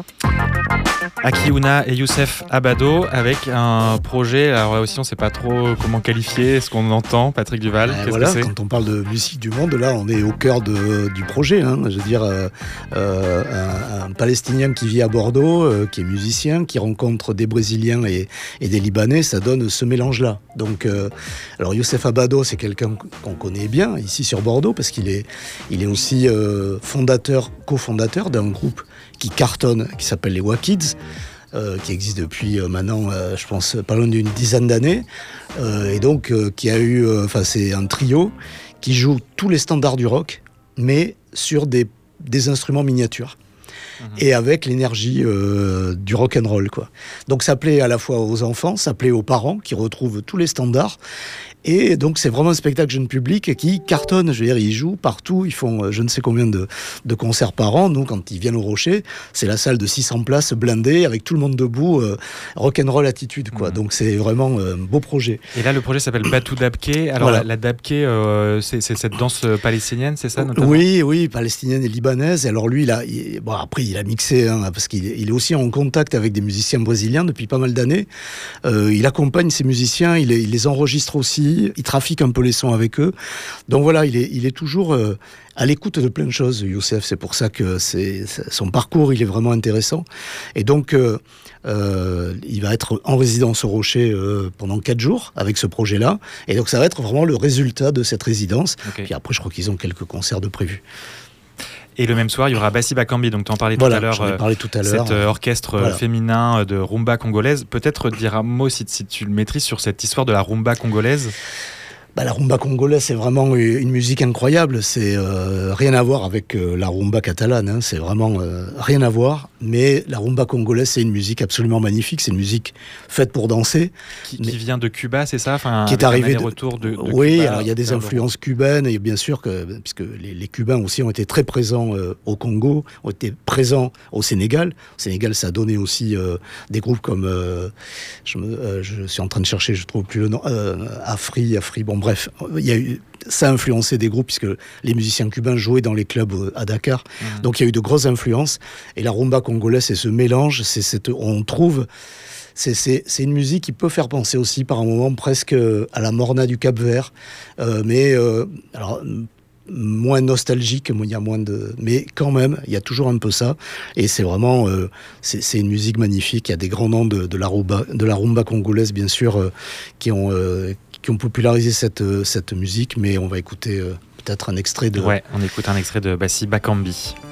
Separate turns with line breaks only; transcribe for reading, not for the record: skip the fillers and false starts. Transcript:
Akiuna et Youssef Abado avec un projet, alors là aussi on ne sait pas trop comment qualifier ce qu'on entend, Patrick Duval, qu'est-ce
voilà,
que c'est ?
Quand on parle de musique du monde, là on est au cœur du projet, hein. Je veux dire, un Palestinien qui vit à Bordeaux, qui est musicien, qui rencontre des Brésiliens et des Libanais, ça donne ce mélange-là. Donc, alors Youssef Abado, c'est quelqu'un qu'on connaît bien ici sur Bordeaux, parce qu'il est aussi cofondateur d'un groupe qui cartonne, qui s'appelle les Wakids, qui existe depuis maintenant, je pense, pas loin d'une dizaine d'années, et donc qui a eu, c'est un trio qui joue tous les standards du rock, mais sur des instruments miniatures. Et avec l'énergie du rock'n'roll, quoi. Donc ça plaît à la fois aux enfants, ça plaît aux parents qui retrouvent tous les standards. Et donc c'est vraiment un spectacle jeune public qui cartonne. Je veux dire, ils jouent partout, ils font je ne sais combien de concerts par an. Nous, quand ils viennent au Rocher, c'est la salle de 600 places blindée avec tout le monde debout, rock'n'roll attitude, quoi. Donc c'est vraiment un beau projet.
Et là, le projet s'appelle Batou Dabke. Alors voilà. La Dabke, c'est cette danse palestinienne, c'est ça notamment ?
Oui, palestinienne et libanaise. Et alors lui, après il a mixé, hein, parce qu'il est aussi en contact avec des musiciens brésiliens depuis pas mal d'années. Il accompagne ces musiciens, il les enregistre aussi. Il trafique un peu les sons avec eux. Donc voilà, il est toujours à l'écoute de plein de choses, Youssef. C'est pour ça que son parcours, il est vraiment intéressant. Et donc, il va être en résidence au Rocher pendant 4 jours avec ce projet-là. Et donc, ça va être vraiment le résultat de cette résidence. Okay. Puis après, je crois qu'ils ont quelques concerts de prévus.
Et le même soir, il y aura Bassi Bakambi, donc tu en parlais tout à l'heure. Cet orchestre féminin de rumba congolaise. Peut-être dire un mot, si tu le maîtrises, sur cette histoire de la rumba congolaise.
La rumba congolaise, c'est vraiment une musique incroyable. C'est rien à voir avec la rumba catalane, hein. C'est vraiment rien à voir. Mais la rumba congolaise, c'est une musique absolument magnifique. C'est une musique faite pour danser.
Qui vient de Cuba, c'est ça,
qui est arrivé
de
oui,
Cuba,
alors il y a des influences cubaines. Et bien sûr, puisque les Cubains aussi ont été très présents au Congo, ont été présents au Sénégal. Au Sénégal, ça a donné aussi des groupes comme... je suis en train de chercher, je ne trouve plus le nom. Afri, bon. Bref, ça a influencé des groupes puisque les musiciens cubains jouaient dans les clubs à Dakar. Donc il y a eu de grosses influences. Et la rumba congolaise, c'est ce mélange. On trouve... C'est une musique qui peut faire penser aussi par un moment presque à la morna du Cap-Vert. Alors, moins nostalgique, il y a moins de... Mais quand même, il y a toujours un peu ça. Et c'est vraiment... c'est une musique magnifique. Il y a des grands noms de la rumba congolaise, bien sûr, qui ont popularisé cette musique, mais on va écouter peut-être un extrait de...
Ouais, on écoute un extrait de Bassi Bakambi.